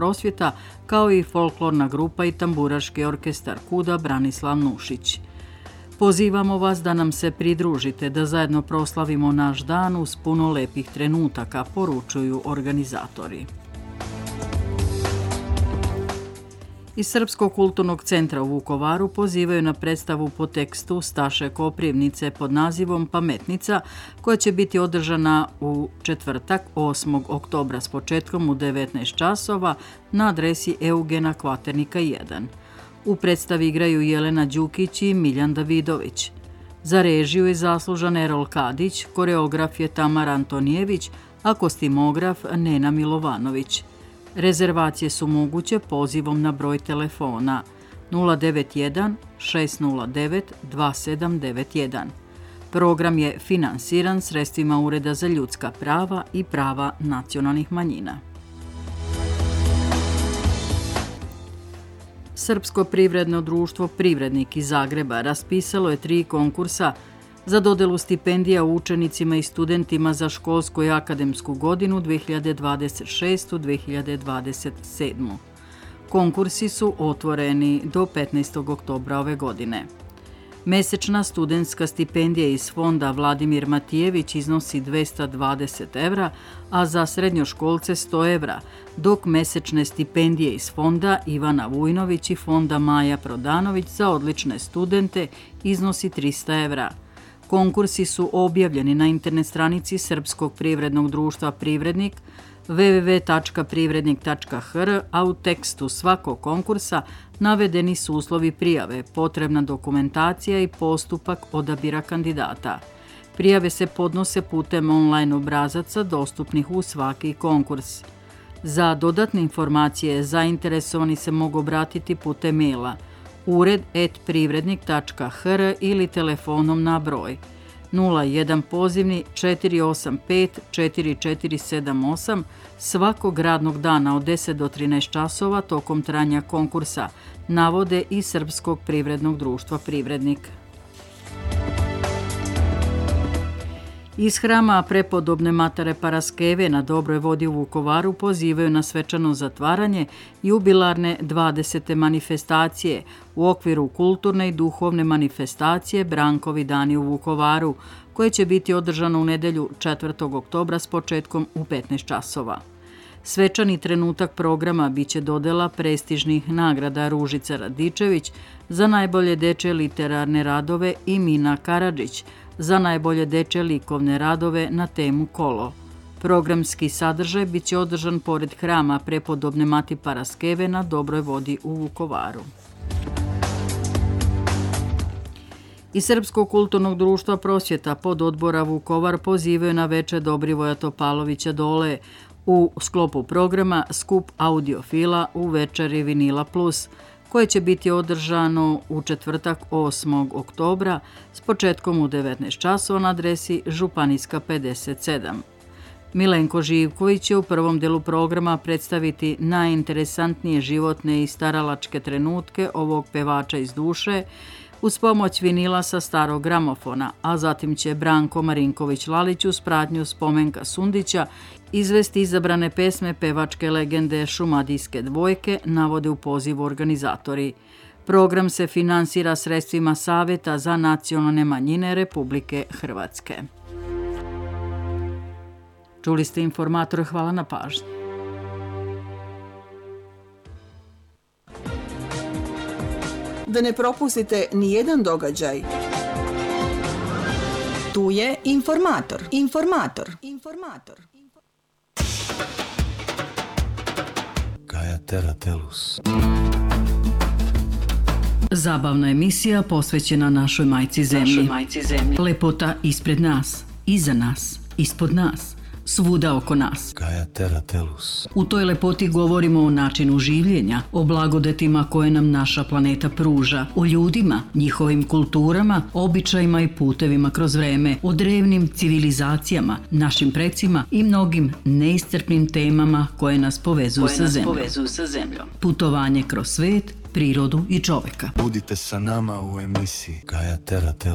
prosvjeta, kao i folklorna grupa i tamburaški orkestar KUDA Branislav Nušić. Pozivamo vas da nam se pridružite, da zajedno proslavimo naš dan uz puno lepih trenutaka, poručuju organizatori. Iz Srpskog kulturnog centra u Vukovaru pozivaju na predstavu po tekstu Staše Koprivnice pod nazivom Pametnica, koja će biti održana u četvrtak 8. oktobra s početkom u 19 časova na adresi Eugena Kvaternika 1. U predstavi igraju Jelena Đukić i Miljan Davidović. Za režiju je zaslužan Erol Kadić, koreograf je Tamara Antonijević, a kostimograf Nena Milovanović. Rezervacije su moguće pozivom na broj telefona 091 609 2791. Program je finansiran sredstvima Ureda za ljudska prava i prava nacionalnih manjina. Srpsko privredno društvo Privrednik iz Zagreba raspisalo je 3 konkursa za dodelu stipendija učenicima i studentima za školsku i akademsku godinu 2026-2027. Konkursi su otvoreni do 15. oktobra ove godine. Mesečna studentska stipendija iz fonda Vladimir Matijević iznosi 220 evra, a za srednjoškolce 100 evra, dok mesečne stipendije iz fonda Ivana Vujnović i fonda Maja Prodanović za odlične studente iznosi 300 evra. Konkursi su objavljeni na internet stranici Srpskog privrednog društva Privrednik www.privrednik.hr, a u tekstu svakog konkursa navedeni su uslovi prijave, potrebna dokumentacija i postupak odabira kandidata. Prijave se podnose putem online obrazaca dostupnih u svaki konkurs. Za dodatne informacije zainteresovani se mogu obratiti putem maila ured@privrednik.hr ili telefonom na broj 01 pozivni 485 4478 svakog radnog dana od 10 do 13 časova tokom trajanja konkursa, navode iz Srpskog privrednog društva Privrednik. Iz hrama prepodobne Matare Paraskeve na Dobroj vodi u Vukovaru pozivaju na svečano zatvaranje jubilarne 20. manifestacije u okviru kulturne i duhovne manifestacije Brankovi dani u Vukovaru, koje će biti održano u nedelju 4. oktobra s početkom u 15 časova. Svečani trenutak programa biće dodela prestižnih nagrada Ružica Radičević za najbolje dečje literarne radove i Mina Karadžić za najbolje dečje likovne radove na temu Kolo. Programski sadržaj biće održan pored hrama prepodobne Mati Paraskeve na Dobroj vodi u Vukovaru. Iz Srpskog kulturnog društva Prosvjeta pod odbora Vukovar pozivaju na veče Dobrivoja Topalovića Dole u sklopu programa Skup audiofila u večeri Vinila Plus, koje će biti održano u četvrtak 8. oktobra s početkom u 19 časova na adresi Županijska 57. Milenko Živković će u prvom delu programa predstaviti najinteresantnije životne i staralačke trenutke ovog pevača iz duše uz pomoć vinila sa starog gramofona, a zatim će Branko Marinković-Lalić uz pratnju Spomenka Sundića izvesti izabrane pesme pevačke legende Šumadijske dvojke, navode u pozivu organizatori. Program se finansira sredstvima Saveta za nacionalne manjine Republike Hrvatske. Čuli ste informator, hvala na pažnji. Da ne propustite ni jedan događaj. Tu je informator. Gaja Terra Tellus. Zabavna emisija posvećena našoj majci zemlji. Lepota ispred nas, iza nas, ispod nas, svuda oko nas. Gaja Terra Tellus. U toj lepoti govorimo o načinu življenja, o blagodetima koje nam naša planeta pruža, o ljudima, njihovim kulturama, običajima i putevima kroz vreme, o drevnim civilizacijama, našim precima i mnogim neiscrpnim temama koje nas povezuju sa zemljom. Putovanje kroz svet, prirodu i čoveka. Budite sa nama u emisiji Gaja Terra Tellus.